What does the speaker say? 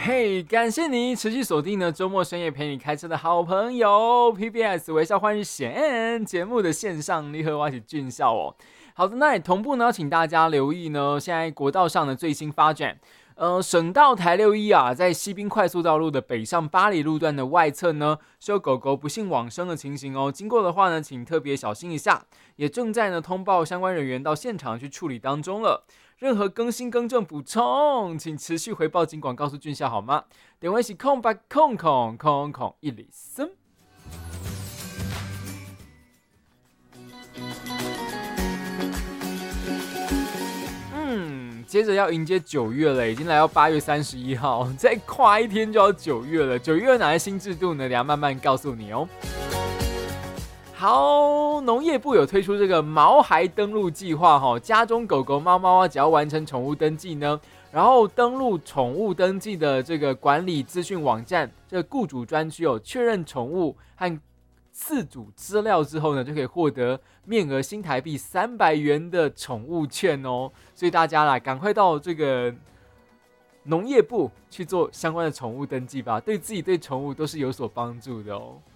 嘿，感谢你持续锁定呢周末深夜陪你开车的好朋友 PBS 微笑换日线节目的线上离合我一起俊孝哦。好的，那也同步呢，请大家留意呢，现在国道上的最新发展。省道台61啊，在西滨快速道路的北上八里路段的外侧呢，是有狗狗不幸往生的情形哦。经过的话呢，请特别小心一下。也正在呢通报相关人员到现场去处理当中了。任何更新、更正、补充，请持续回报警广告诉俊孝好吗？电话是0800000103。接着要迎接9月了，已经来到8月31号，再跨一天就要9月了。9月有哪些新制度呢？等一下慢慢告诉你哦。好，农业部有推出这个毛孩登录计划哈，家中狗狗、猫猫啊，只要完成宠物登记呢，然后登录宠物登记的这个管理资讯网站，这个雇主专区确认宠物和饲主资料之后呢，就可以获得面额新台币300元的宠物券哦。所以大家啦，赶快到这个农业部去做相关的宠物登记吧，对自己对宠物都是有所帮助的哦。